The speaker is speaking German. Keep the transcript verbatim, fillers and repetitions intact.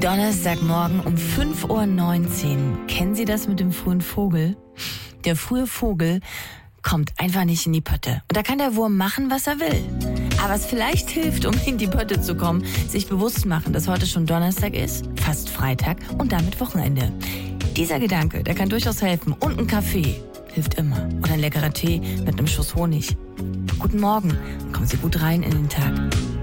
Donnerstagmorgen um fünf Uhr neunzehn. Kennen Sie das mit dem frühen Vogel? Der frühe Vogel kommt einfach nicht in die Pötte. Und da kann der Wurm machen, was er will. Aber was vielleicht hilft, um in die Pötte zu kommen, sich bewusst machen, dass heute schon Donnerstag ist, fast Freitag und damit Wochenende. Dieser Gedanke, der kann durchaus helfen. Und ein Kaffee hilft immer. Oder ein leckerer Tee mit einem Schuss Honig. Guten Morgen und kommen Sie gut rein in den Tag.